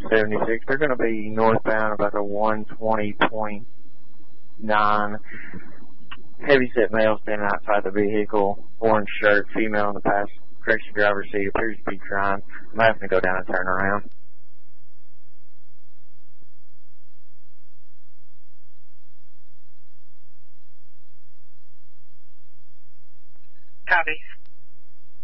76. They're going to be northbound about a 120.9. Heavyset male standing outside the vehicle, orange shirt, female in the correction driver's seat, appears to be crying. I'm having to go down and turn around. Copy.